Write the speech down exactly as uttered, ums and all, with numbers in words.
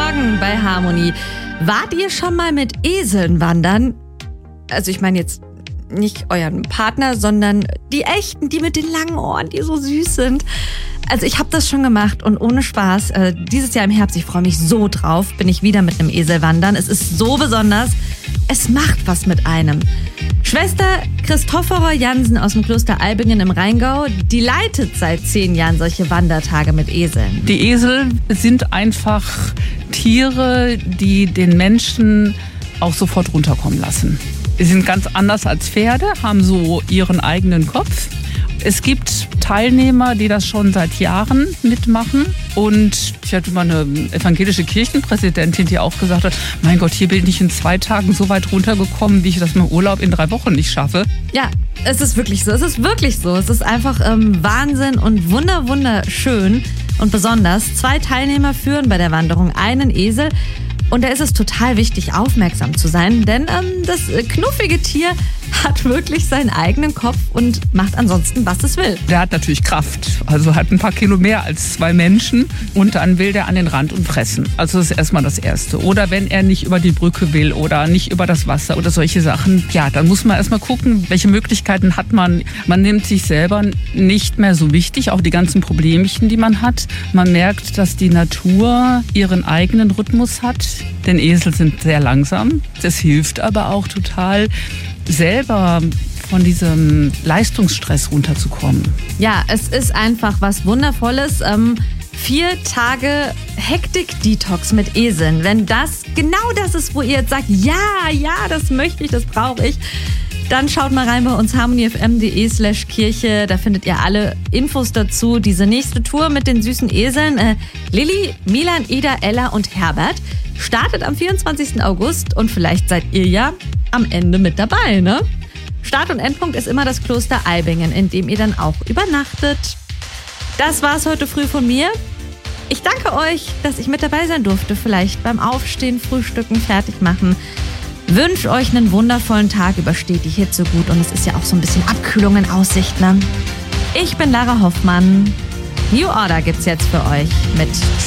Morgen bei Harmonie. Wart ihr schon mal mit Eseln wandern? Also ich meine jetzt nicht euren Partner, sondern die echten, die mit den langen Ohren, die so süß sind. Also ich habe das schon gemacht und ohne Spaß, äh, dieses Jahr im Herbst, ich freue mich so drauf, bin ich wieder mit einem Esel wandern. Es ist so besonders, es macht was mit einem. Schwester Christophora Jansen aus dem Kloster Albingen im Rheingau, die leitet seit zehn Jahren solche Wandertage mit Eseln. Die Esel sind einfach Tiere, die den Menschen auch sofort runterkommen lassen. Sie sind ganz anders als Pferde, haben so ihren eigenen Kopf. Es gibt Teilnehmer, die das schon seit Jahren mitmachen. Und ich hatte mal eine evangelische Kirchenpräsidentin, die auch gesagt hat, mein Gott, hier bin ich in zwei Tagen so weit runtergekommen, wie ich das mit dem Urlaub in drei Wochen nicht schaffe. Ja, es ist wirklich so. Es ist wirklich so. Es ist einfach ähm, Wahnsinn und wunder, wunderschön und besonders. Zwei Teilnehmer führen bei der Wanderung einen Esel. Und da ist es total wichtig, aufmerksam zu sein, denn ähm, das knuffige Tier hat wirklich seinen eigenen Kopf und macht ansonsten, was es will. Der hat natürlich Kraft, also hat ein paar Kilo mehr als zwei Menschen und dann will der an den Rand und fressen. Also das ist erstmal das Erste. Oder wenn er nicht über die Brücke will oder nicht über das Wasser oder solche Sachen, ja, dann muss man erstmal gucken, welche Möglichkeiten hat man. Man nimmt sich selber nicht mehr so wichtig, auch die ganzen Problemchen, die man hat. Man merkt, dass die Natur ihren eigenen Rhythmus hat. Denn Esel sind sehr langsam. Das hilft aber auch total, selber von diesem Leistungsstress runterzukommen. Ja, es ist einfach was Wundervolles. Ähm, vier Tage Hektik-Detox mit Eseln. Wenn das genau das ist, wo ihr jetzt sagt, ja, ja, das möchte ich, das brauche ich, dann schaut mal rein bei uns harmoniefm.de slash Kirche. Da findet ihr alle Infos dazu. Diese nächste Tour mit den süßen Eseln. Äh, Lilly, Milan, Ida, Ella und Herbert startet am vierundzwanzigsten August. Und vielleicht seid ihr ja am Ende mit dabei, ne? Start- und Endpunkt ist immer das Kloster Albingen, in dem ihr dann auch übernachtet. Das war's heute früh von mir. Ich danke euch, dass ich mit dabei sein durfte. Vielleicht beim Aufstehen, Frühstücken, fertig machen. Wünsche euch einen wundervollen Tag, übersteht die Hitze gut und es ist ja auch so ein bisschen Abkühlung in Aussicht, ne? Ich bin Lara Hoffmann. New Order gibt's jetzt für euch mit